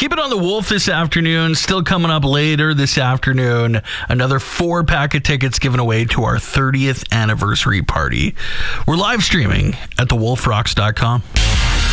Keep it on the Wolf this afternoon. Still coming up later this afternoon. Another 4-pack of tickets given away to our 30th anniversary party. We're live streaming at thewolfrocks.com.